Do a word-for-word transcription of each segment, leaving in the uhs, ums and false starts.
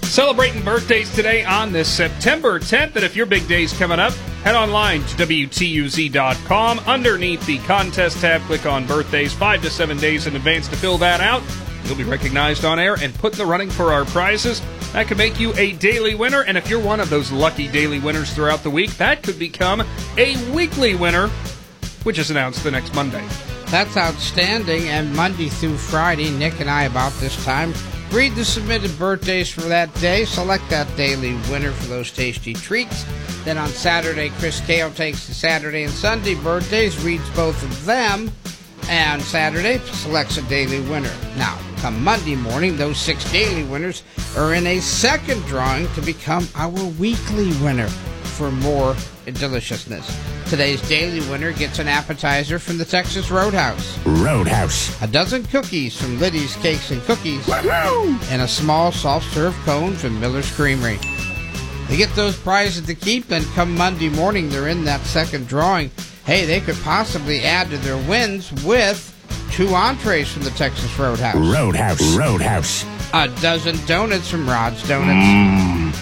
Celebrating birthdays today on this September tenth, and if your big day's coming up, head online to W T U Z dot com. Underneath the contest tab, click on birthdays, five to seven days in advance to fill that out. You'll be recognized on air and put in the running for our prizes. That could make you a daily winner, and if you're one of those lucky daily winners throughout the week, that could become a weekly winner, which is announced the next Monday. That's outstanding, and Monday through Friday, Nick and I, about this time, read the submitted birthdays for that day, select that daily winner for those tasty treats. Then on Saturday, Chris Kale takes the Saturday and Sunday birthdays, reads both of them, and Saturday selects a daily winner. Now, come Monday morning, those six daily winners are in a second drawing to become our weekly winner for more deliciousness. Today's daily winner gets an appetizer from the Texas Roadhouse. Roadhouse. A dozen cookies from Liddy's Cakes and Cookies. Woo-hoo! And a small soft-serve cone from Miller's Creamery. They get those prizes to keep, then come Monday morning, they're in that second drawing. Hey, they could possibly add to their wins with two entrees from the Texas Roadhouse. Roadhouse. Roadhouse. A dozen donuts from Rod's Donuts. Mmm.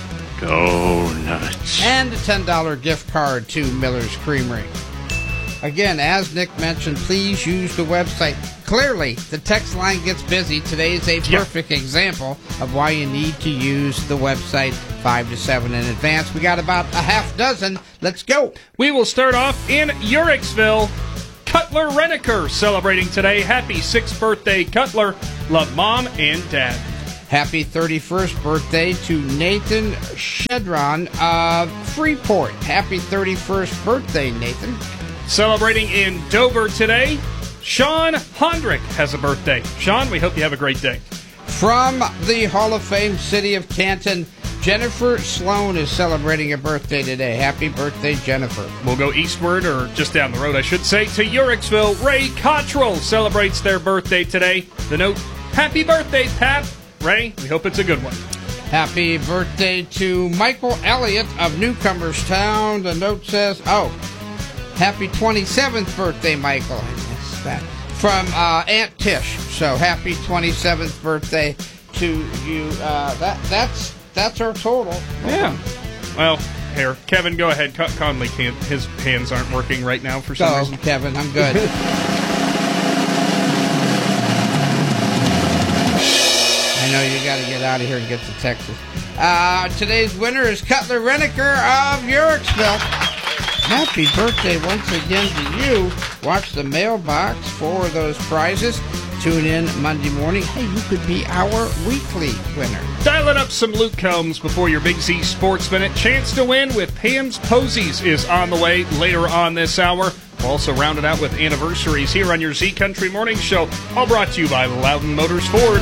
Donuts. And a ten dollars gift card to Miller's Creamery. Again, as Nick mentioned, please use the website. Clearly, the text line gets busy. Today is a perfect yeah. example of why you need to use the website five to seven in advance. We got about a half dozen. Let's go. We will start off in Uricksville. Cutler Reniker celebrating today. Happy sixth birthday, Cutler. Love Mom and Dad. Happy thirty-first birthday to Nathan Shedron of Freeport. Happy thirty-first birthday, Nathan. Celebrating in Dover today, Sean Hondrick has a birthday. Sean, we hope you have a great day. From the Hall of Fame city of Canton, Jennifer Sloan is celebrating a birthday today. Happy birthday, Jennifer. We'll go eastward, or just down the road, I should say, to Uricksville. Ray Cottrell celebrates their birthday today. The note, happy birthday, Pap. Ray, we hope it's a good one. Happy birthday to Michael Elliott of Newcomerstown. The note says, oh, happy twenty-seventh birthday, Michael. I missed that. From uh, Aunt Tish. So happy twenty-seventh birthday to you. Uh, that That's that's our total. Yeah. Well, here, Kevin, go ahead. Con- Conley can't. His hands aren't working right now for some Go, reason. Kevin. I'm good. I know you got to get out of here and get to Texas. Uh, today's winner is Cutler Reniker of Uricksville. Happy birthday once again to you. Watch the mailbox for those prizes. Tune in Monday morning. Hey, you could be our weekly winner. Dialing up some Luke Combs before your Big Z Sports Minute. Chance to win with Pam's Posies is on the way later on this hour. We'll also round it out with anniversaries here on your Z Country Morning Show. All brought to you by Loudon Motors Ford.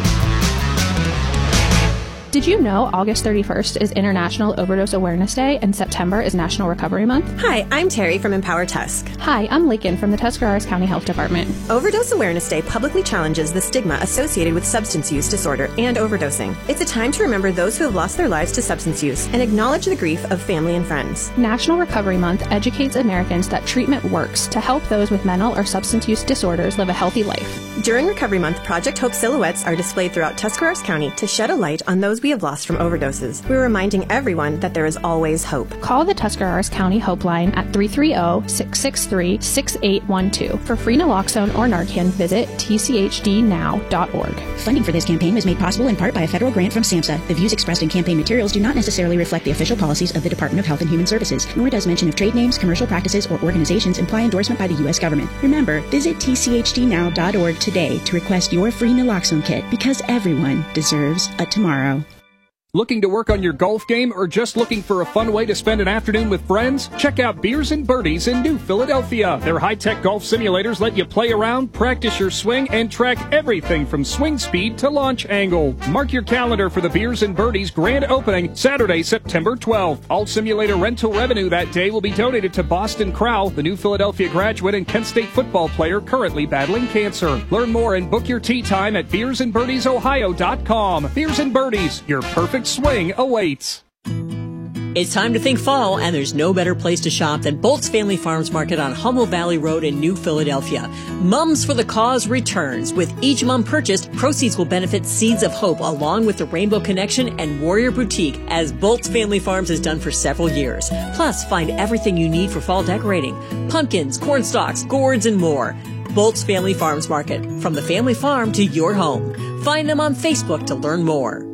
Did you know August thirty-first is International Overdose Awareness Day and September is National Recovery Month? Hi, I'm Terry from Empower Tusk. Hi, I'm Lakin from the Tuscarawas County Health Department. Overdose Awareness Day publicly challenges the stigma associated with substance use disorder and overdosing. It's a time to remember those who have lost their lives to substance use and acknowledge the grief of family and friends. National Recovery Month educates Americans that treatment works to help those with mental or substance use disorders live a healthy life. During Recovery Month, Project Hope silhouettes are displayed throughout Tuscarawas County to shed a light on those we have lost from overdoses. We're reminding everyone that there is always hope. Call the Tuscarawas County Hope Line at three three zero, six six three, six eight one two. For free naloxone or Narcan, visit T C H D now dot org. Funding for this campaign was made possible in part by a federal grant from SAMHSA. The views expressed in campaign materials do not necessarily reflect the official policies of the Department of Health and Human Services, nor does mention of trade names, commercial practices, or organizations imply endorsement by the U S government. Remember, visit T C H D now dot org today to request your free naloxone kit, because everyone deserves a tomorrow. Looking to work on your golf game or just looking for a fun way to spend an afternoon with friends? Check out Beers and Birdies in New Philadelphia. Their high-tech golf simulators let you play around, practice your swing, and track everything from swing speed to launch angle. Mark your calendar for the Beers and Birdies grand opening Saturday, September twelfth. All simulator rental revenue that day will be donated to Boston Crowell, the New Philadelphia graduate and Kent State football player currently battling cancer. Learn more and book your tee time at beers and birdies ohio dot com. Beers and Birdies, your perfect swing awaits. It's time to think fall, and there's no better place to shop than Bolt's Family Farms Market on Hummel Valley Road in New Philadelphia. Mums for the Cause returns. With each mum purchased, proceeds will benefit Seeds of Hope along with the Rainbow Connection and Warrior Boutique, as Bolt's Family Farms has done for several years. Plus, find everything you need for fall decorating. Pumpkins, corn stalks, gourds, and more. Bolt's Family Farms Market. From the family farm to your home. Find them on Facebook to learn more.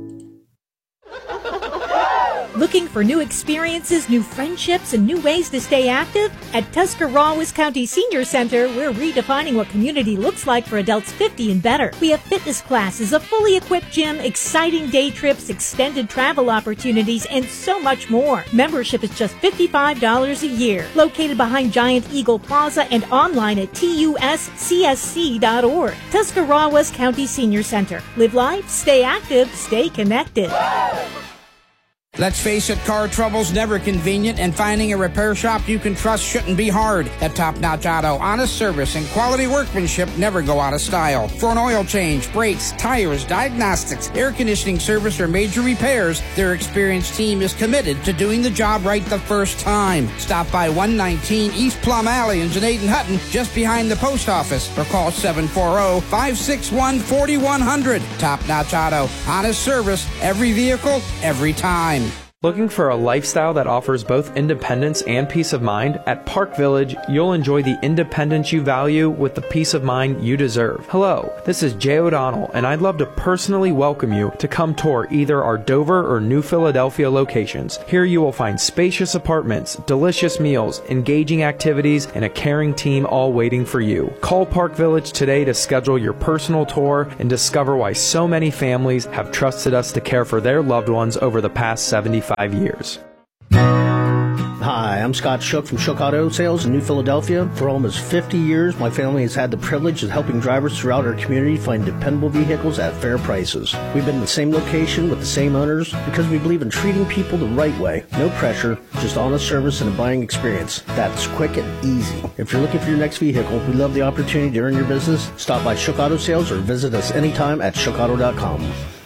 Looking for new experiences, new friendships, and new ways to stay active? At Tuscarawas County Senior Center, we're redefining what community looks like for adults fifty and better. We have fitness classes, a fully equipped gym, exciting day trips, extended travel opportunities, and so much more. Membership is just fifty-five dollars a year. Located behind Giant Eagle Plaza and online at T U S C S C dot org. Tuscarawas County Senior Center. Live life, stay active, stay connected. Let's face it, car trouble's never convenient, and finding a repair shop you can trust shouldn't be hard. At Top Notch Auto, honest service and quality workmanship never go out of style. For an oil change, brakes, tires, diagnostics, air conditioning service, or major repairs, their experienced team is committed to doing the job right the first time. Stop by one nineteen East Plum Alley in Janaden Hutton, just behind the post office, or call seven four zero, five six one, four one zero zero. Top Notch Auto, honest service, every vehicle, every time. Looking for a lifestyle that offers both independence and peace of mind? At Park Village, you'll enjoy the independence you value with the peace of mind you deserve. Hello, this is Jay O'Donnell, and I'd love to personally welcome you to come tour either our Dover or New Philadelphia locations. Here you will find spacious apartments, delicious meals, engaging activities, and a caring team all waiting for you. Call Park Village today to schedule your personal tour and discover why so many families have trusted us to care for their loved ones over the past seventy-five years. Hi, I'm Scott Shook from Shook Auto Sales in New Philadelphia. For almost fifty years, my family has had the privilege of helping drivers throughout our community find dependable vehicles at fair prices. We've been in the same location with the same owners because we believe in treating people the right way. No pressure, just honest service and a buying experience that's quick and easy. If you're looking for your next vehicle, we love the opportunity to earn your business. Stop by Shook Auto Sales or visit us anytime at shook auto dot com.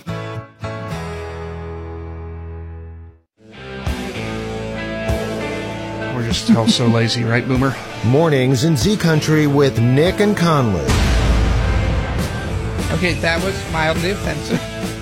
Just hell so lazy, right, Boomer? Mornings in Z Country with Nick and Conley. Okay, that was mildly offensive.